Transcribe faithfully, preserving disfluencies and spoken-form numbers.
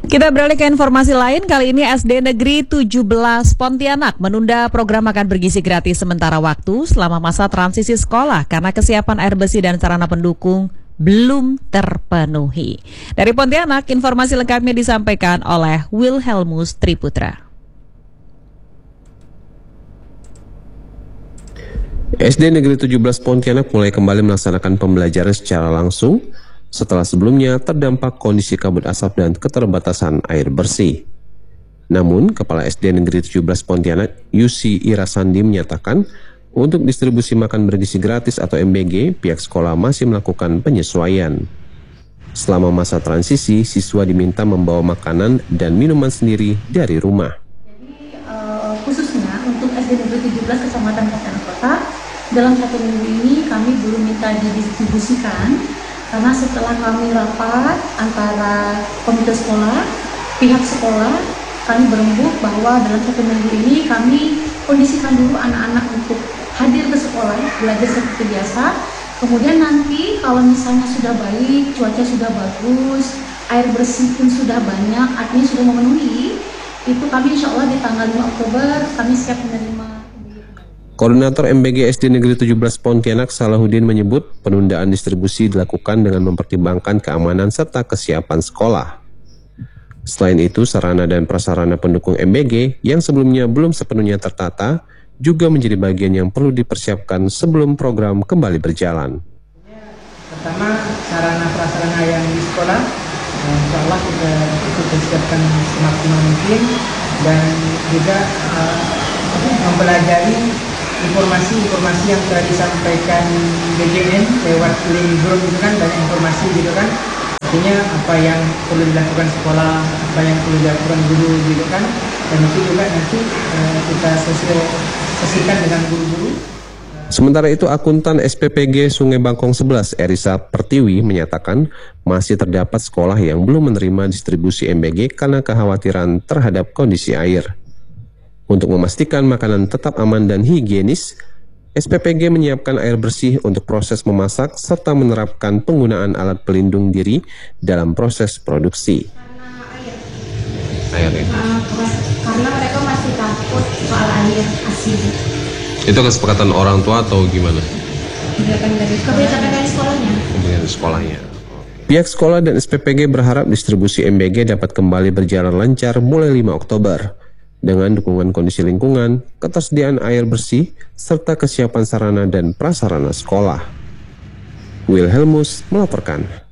Kita beralih ke informasi lain. Kali ini S D Negeri tujuh belas Pontianak menunda program makan bergizi gratis sementara waktu selama masa transisi sekolah karena kesiapan air bersih dan sarana pendukung belum terpenuhi. Dari Pontianak, informasi lengkapnya disampaikan oleh Wilhelmus Triputra. S D Negeri tujuh belas Pontianak mulai kembali melaksanakan pembelajaran secara langsung setelah sebelumnya terdampak kondisi kabut asap dan keterbatasan air bersih. Namun, Kepala S D Negeri tujuh belas Pontianak, Yusi Irasandi, menyatakan untuk distribusi makan bergizi gratis atau M B G, pihak sekolah masih melakukan penyesuaian. Selama masa transisi, siswa diminta membawa makanan dan minuman sendiri dari rumah. Jadi uh, khususnya untuk S D Negeri tujuh belas Kecamatan Pontianak Kota, dalam satu minggu ini kami belum minta didistribusikan karena setelah kami rapat antara komite sekolah, pihak sekolah, kami berembuk bahwa dalam satu minggu ini kami kondisikan dulu anak-anak untuk hadir ke sekolah, belajar seperti biasa. Kemudian nanti kalau misalnya sudah baik, cuaca sudah bagus, air bersih pun sudah banyak, artinya sudah memenuhi, itu kami insya Allah di tanggal lima Oktober kami siap menerima. Koordinator M B G S D Negeri tujuh belas Pontianak, Salahuddin, menyebut penundaan distribusi dilakukan dengan mempertimbangkan keamanan serta kesiapan sekolah. Selain itu, sarana dan prasarana pendukung M B G yang sebelumnya belum sepenuhnya tertata juga menjadi bagian yang perlu dipersiapkan sebelum program kembali berjalan. Pertama, sarana prasarana yang di sekolah, insya Allah kita kita siapkan semaksimal mungkin, dan juga uh, mempelajari informasi-informasi yang telah disampaikan B G N lewat link grup itu kan, banyak informasi gitu kan. Artinya apa yang perlu dilakukan sekolah, apa yang perlu dilakukan guru gitu kan, dan itu juga nanti uh, kita sosialisasikan dengan guru-guru. Sementara itu, akuntan S P P G Sungai Bangkong sebelas, Erisa Pertiwi, menyatakan masih terdapat sekolah yang belum menerima distribusi M B G karena kekhawatiran terhadap kondisi air. Untuk memastikan makanan tetap aman dan higienis, S P P G menyiapkan air bersih untuk proses memasak serta menerapkan penggunaan alat pelindung diri dalam proses produksi. Air ya? Uh, karena mereka masih takut soal air asin. Itu kesepakatan orang tua atau gimana? Kebijakan dari kebijakan dari sekolahnya. Kebijakan dari sekolahnya. Pihak sekolah dan S P P G berharap distribusi M B G dapat kembali berjalan lancar mulai lima Oktober. Dengan dukungan kondisi lingkungan, ketersediaan air bersih, serta kesiapan sarana dan prasarana sekolah. Wilhelmus melaporkan.